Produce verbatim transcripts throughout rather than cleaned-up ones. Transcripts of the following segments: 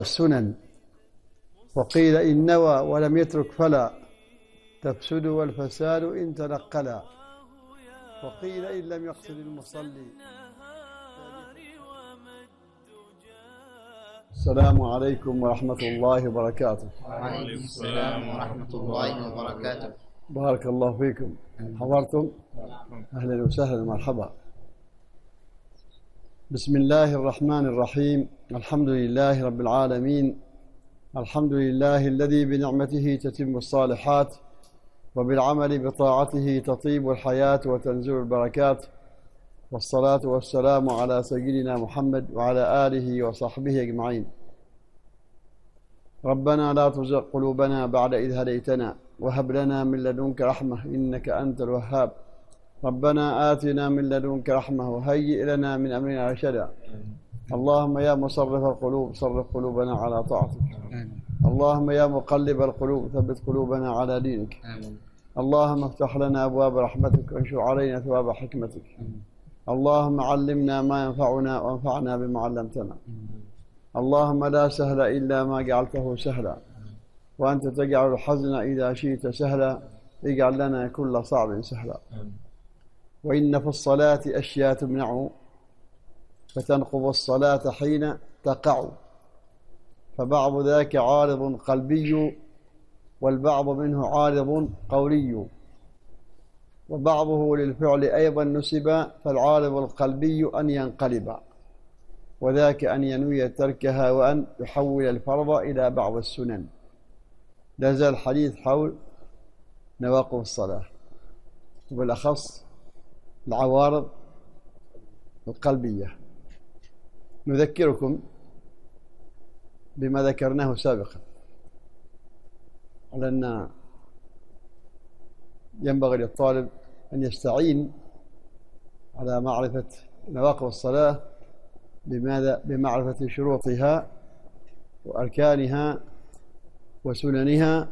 السنن، وقيل إن نوى ولم يترك فلا تفسد والفساد إن تنقلا، وقيل إن لم يقصد المصلي. السلام عليكم ورحمة الله وبركاته. وعليكم السلام ورحمة الله وبركاته. بارك الله فيكم. حضرتم؟ أهلا وسهلا ومرحبا. بسم الله الرحمن الرحيم. الحمد لله رب العالمين، الحمد لله الذي بنعمته تتم الصالحات، وبالعمل بطاعته تطيب الحياة وتنزل البركات، والصلاة والسلام على سيدنا محمد وعلى آله وصحبه أجمعين. ربنا لا تزغ قلوبنا بعد إذ هديتنا، وهب لنا من لدنك رحمة إنك أنت الوهاب. ربنا آتنا من لدنك رحمة وهيئ لنا من أمرنا رشدا. اللهم يا مصرف القلوب صرف قلوبنا على طاعتك. اللهم يا مقلب القلوب ثبت قلوبنا على دينك. اللهم افتح لنا أبواب رحمتك وانشر علينا ثواب حكمتك. اللهم علمنا ما ينفعنا وانفعنا بما علمتنا. اللهم لا سهل إلا ما جعلته سهلا، وأنت تجعل الحزن إذا شئت سهلا. اجعل لنا كل صعب سهلا. وإن في الصلاة أشياء تمنع، فتنقض الصلاة حين تقع، فبعض ذاك عارض قلبي، والبعض منه عارض قولي، وبعضه للفعل أيضا نسب، فالعارض القلبي أن ينقلب، وذاك أن ينوي تركها وأن يحول الفرض إلى بعض السنن. لا زال الحديث حول نواقض الصلاة، وبالأخص العوارض القلبية. نذكركم بما ذكرناه سابقا، على أن ينبغي للطالب أن يستعين على معرفة نواقض الصلاة بماذا؟ بمعرفة شروطها وأركانها وسننها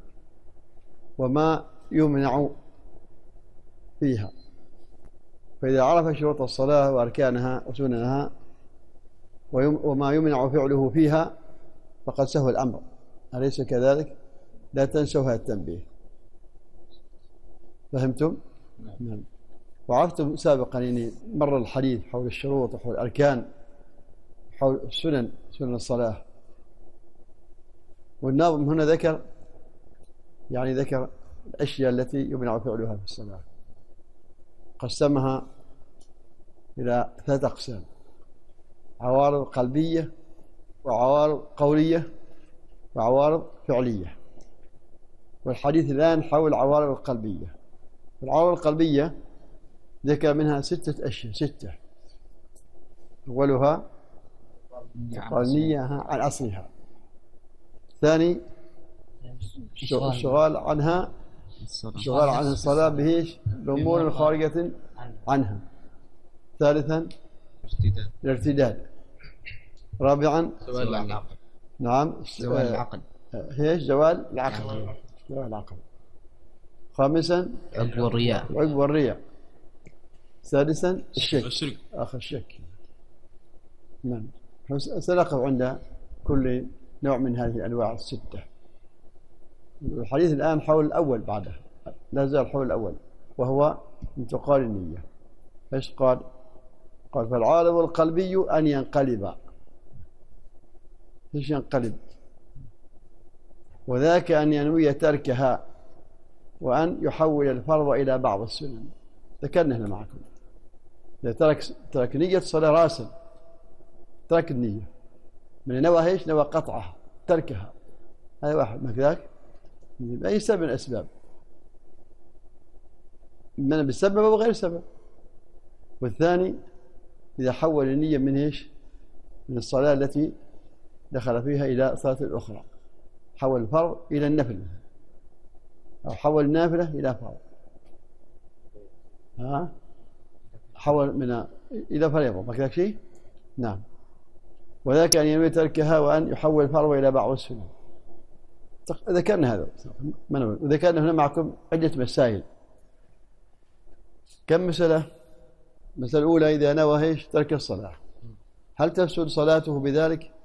وما يمنع فيها. فإذا عرف شروط الصلاة وأركانها وسننها وما يمنع فعله فيها فقد سهل الأمر، أليس كذلك؟ لا تنسوا هذا التنبيه. فهمتم؟ نعم. وعرفتم سابقا يعني مر الحديث حول الشروط وحول الأركان حول السنن، سنن الصلاة. والناظم هنا ذكر يعني ذكر الأشياء التي يمنع فعلها في الصلاة، قسمها إلى ثلاثة أقسام: عوارض قلبية، وعوارض قولية، وعوارض فعلية. والحديث الآن حول العوارض القلبية. العوارض القلبية ذكر منها ستة أشياء، ستة. أولها النية عن أصلها. ثاني الشغال عنها الشغال عن الصلاة بهيش الأمور الخارجة عنها. ثالثا الارتداد. رابعا زوال العقل. نعم زوال العقل. هيش زوال العقل. زوال العقل. خامسا عقب الرياء. عقب الرياء. سادسا الشك. الشرك. آخر الشك. نعم. سنقف عند كل نوع من هذه الأنواع الستة. الحديث الآن حول الأول بعده، لا زال حول الأول، وهو انتقال النية. ايش قال؟ قال فالعارض القلبي أن ينقلب. ايش ينقلب؟ وذاك أن ينوي تركها وأن يحول الفرض إلى بعض السنن. ذكرنا هنا معكم إذا ترك ترك نية الصلاة راسا، ترك النية من نوى ايش؟ نوى قطعها، تركها. هذا واحد. ما كذاك بأي سبب من الأسباب، من بالسبب أو غير سبب. والثاني إذا حول النية من ايش؟ من الصلاة التي دخل فيها إلى صلاة الأخرى، حول الفرض إلى النفل، أو حول النافلة إلى فرض. ها؟ حول من إلى فريضة. ما كذاك شيء؟ نعم. وذاك أن ينوي تركها وأن يحول الفرض إلى بعض السنن. ذكرنا هذا، وذكرنا هنا معكم عدة مسائل. كم مسألة؟ المسألة الأولى إذا نوى ايش؟ ترك الصلاة، هل تفسد صلاته بذلك؟